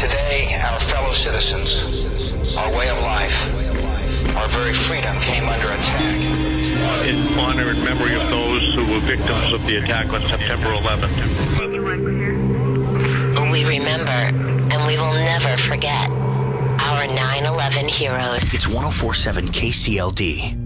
Today, our fellow citizens, our way of life, our very freedom came under attack. In honor and memory of those who were victims of the attack on September 11th. We remember, and we will never forget, our 9/11 heroes. It's 104.7 KCLD.